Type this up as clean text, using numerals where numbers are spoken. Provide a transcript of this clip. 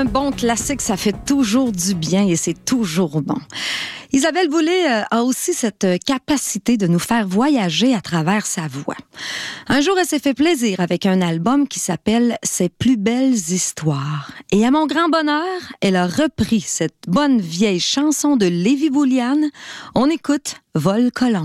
Un bon classique, ça fait toujours du bien et c'est toujours bon. Isabelle Boulay a aussi cette capacité de nous faire voyager à travers sa voix. Un jour, elle s'est fait plaisir avec un album qui s'appelle « Ses plus belles histoires ». Et à mon grand bonheur, elle a repris cette bonne vieille chanson de Lévi Bouliane. On écoute « Vol Colombe ».